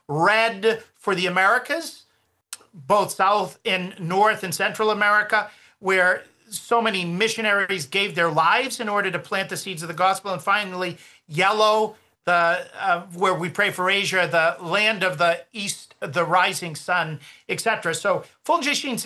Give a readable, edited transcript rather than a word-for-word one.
red for the Americas, both South and North and Central America, where so many missionaries gave their lives in order to plant the seeds of the gospel. And finally, yellow, where we pray for Asia, the land of the east, the rising sun, etc. So Fulton J. Sheen